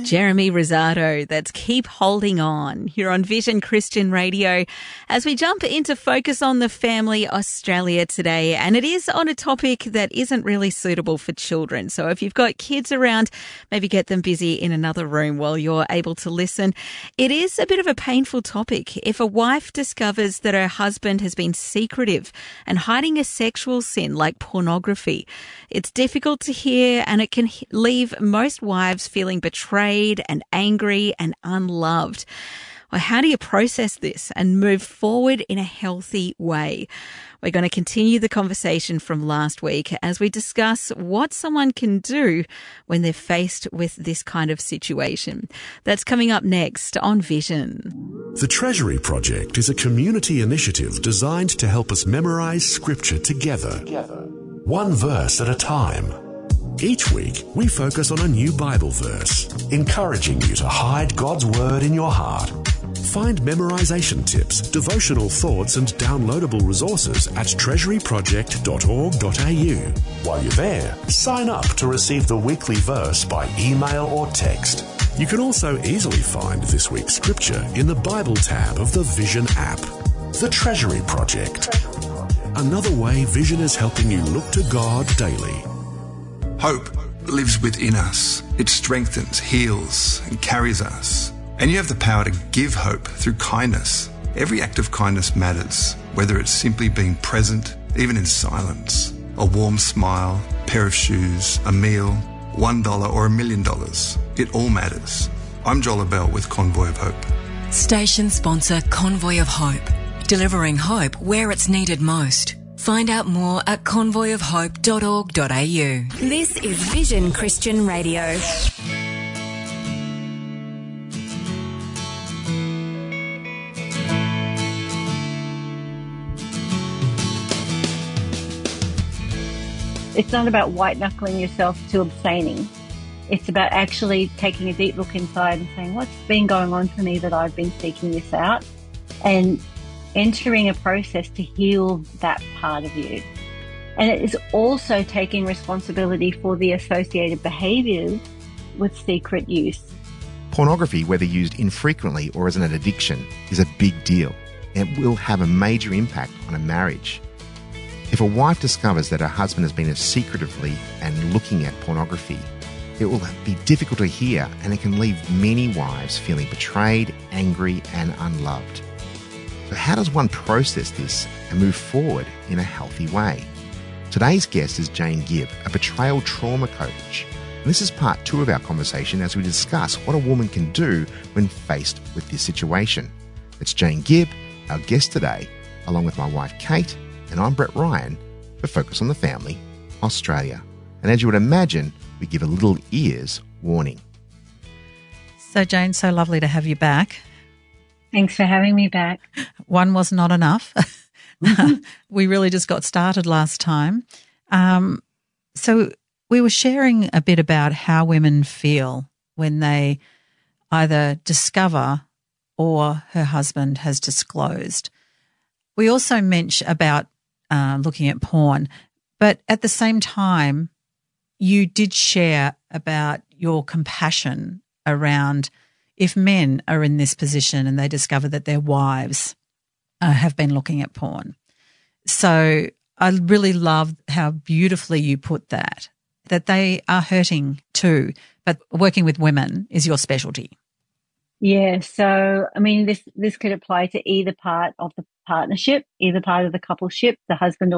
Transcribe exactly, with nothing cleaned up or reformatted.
Jeremy Rosado, that's Keep Holding On here on Vision Christian Radio as we jump into Focus on the Family Australia today. And it is on a topic that isn't really suitable for children. So if you've got kids around, maybe get them busy in another room while you're able to listen. It is a bit of a painful topic. If a wife discovers that her husband has been secretive and hiding a sexual sin like pornography, it's difficult to hear and it can leave most wives feeling betrayed and angry and unloved. Well, how do you process this and move forward in a healthy way? We're going to continue the conversation from last week as we discuss what someone can do when they're faced with this kind of situation. That's coming up next on Vision. The Treasury Project is a community initiative designed to help us memorize Scripture together, one verse at a time. Each week, we focus on a new Bible verse, encouraging you to hide God's Word in your heart. Find memorization tips, devotional thoughts and downloadable resources at treasury project dot org dot a u. While you're there, sign up to receive the weekly verse by email or text. You can also easily find this week's scripture in the Bible tab of the Vision app. The Treasury Project. Another way Vision is helping you look to God daily. Hope lives within us. It strengthens, heals, and carries us. And you have the power to give hope through kindness. Every act of kindness matters, whether it's simply being present, even in silence. A warm smile, a pair of shoes, a meal, one dollar or a million dollars. It all matters. I'm Joel Abell with Convoy of Hope. Station sponsor Convoy of Hope. Delivering hope where it's needed most. Find out more at convoy of hope dot org dot a u. This is Vision Christian Radio. It's not about white-knuckling yourself to abstaining. It's about actually taking a deep look inside and saying, what's been going on for me that I've been seeking this out? And entering a process to heal that part of you. And it is also taking responsibility for the associated behaviours with secret use. Pornography, whether used infrequently or as an addiction, is a big deal. It will have a major impact on a marriage. If a wife discovers that her husband has been secretively and looking at pornography, it will be difficult to hear and it can leave many wives feeling betrayed, angry and unloved. So how does one process this and move forward in a healthy way? Today's guest is Jane Gibb, a betrayal trauma coach. And this is part two of our conversation as we discuss what a woman can do when faced with this situation. It's Jane Gibb, our guest today, along with my wife Kate, and I'm Brett Ryan for Focus on the Family Australia. And as you would imagine, we give a little ears warning. So Jane, so lovely to have you back. Thanks for having me back. One was not enough. We really just got started last time. Um, so we were sharing a bit about how women feel when they either discover or her husband has disclosed. We also mentioned about uh, looking at porn, but at the same time, you did share about your compassion around if men are in this position and they discover that their wives uh, have been looking at porn. So I really love how beautifully you put that, that they are hurting too, but working with women is your specialty. Yeah, so, I mean, this, this could apply to either part of the partnership, either part of the coupleship, the husband